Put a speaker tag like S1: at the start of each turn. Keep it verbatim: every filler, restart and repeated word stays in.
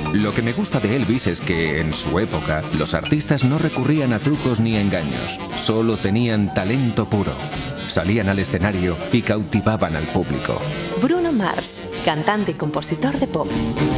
S1: Lo que me gusta de Elvis es que, en su época, los artistas no recurrían a trucos ni engaños, solo tenían talento puro. Salían al escenario y cautivaban al público.
S2: Bruno Mars, cantante y compositor de pop.